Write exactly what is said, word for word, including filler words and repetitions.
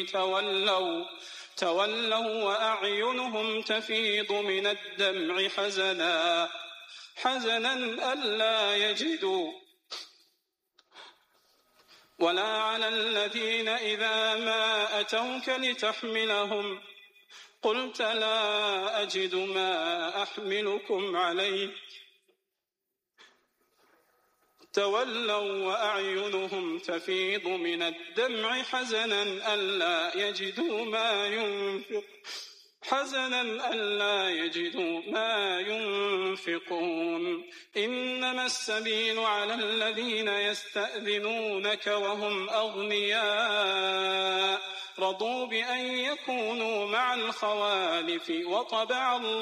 تولوا تولوا وأعينهم تفيض من الدمع حزنا حزنا ألا يجدوا ولا على الذين إذا ما أتوك لتحملهم قلت لا أجد ما أحملكم عليه تولوا وأعينهم تفيض من الدمع حزنا ألا يجدوا ما ينفق حزنا ألا يجدوا ما ينفقون إنما السبيل على الذين يستأذنونك وهم أغنياء رضوا بأن يكونوا مع الخوالف وطبع الله